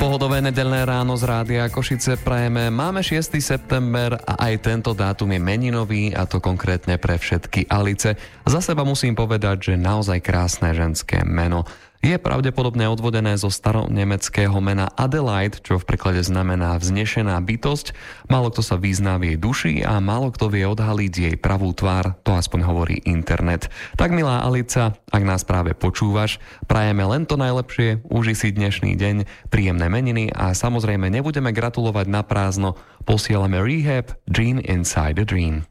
Pohodové nedeľné ráno z Rádia Košice prajeme. Máme 6. september a aj tento dátum je meninový, a to konkrétne pre všetky Alice. Za seba musím povedať, že naozaj krásne ženské meno. Je pravdepodobne odvodené zo staronemeckého mena Adelaide, čo v preklade znamená vznešená bytosť. Málo kto sa vyzná v jej duši a málo kto vie odhaliť jej pravú tvár, to aspoň hovorí internet. Tak milá Alica, ak nás práve počúvaš, prajeme len to najlepšie, uži si dnešný deň, príjemné meniny a samozrejme nebudeme gratulovať na prázdno, posielame Rehab, Dream Inside a Dream.